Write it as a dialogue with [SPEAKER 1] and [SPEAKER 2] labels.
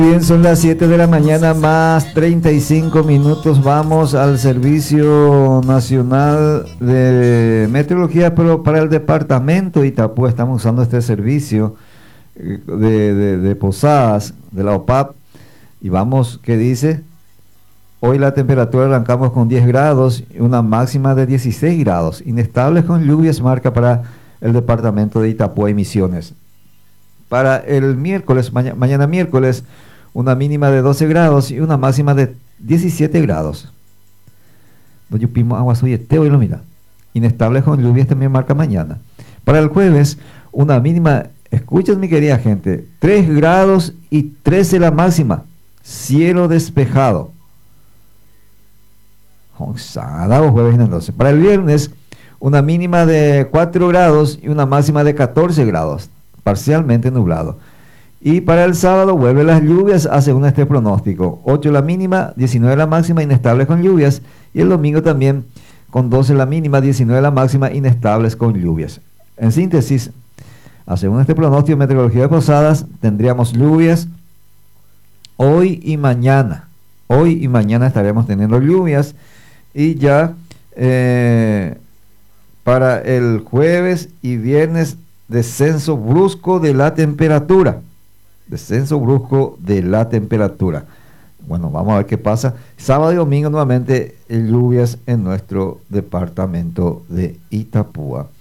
[SPEAKER 1] Bien, son las 7 de la mañana más 35 minutos. Vamos al Servicio Nacional de Meteorología, pero para el departamento de Itapúa estamos usando este servicio de Posadas, de la OPAP. Y vamos, ¿qué dice? Hoy la temperatura arrancamos con 10 grados y una máxima de 16 grados. Inestables con lluvias marca para el departamento de Itapúa y Misiones. Para el miércoles, mañana miércoles, una mínima de 12 grados y una máxima de 17 grados. Yo pimo agua hoy lo mira. Inestables con lluvias también marca mañana. Para el jueves, una mínima, escuchas mi querida gente, 3 grados y 13 la máxima. Cielo despejado. Jueves entonces. Para el viernes, una mínima de 4 grados y una máxima de 14 grados. Parcialmente nublado. Y para el sábado vuelve las lluvias, según este pronóstico. 8 la mínima, 19 la máxima, inestables con lluvias. Y el domingo también con 12 la mínima, 19 la máxima, inestables con lluvias. En síntesis, según este pronóstico de meteorología de Posadas, tendríamos lluvias hoy y mañana. Hoy y mañana estaremos teniendo lluvias. Y ya para el jueves y viernes, descenso brusco de la temperatura. Descenso brusco de la temperatura. Bueno, vamos a ver qué pasa. Sábado y domingo nuevamente lluvias en nuestro departamento de Itapúa.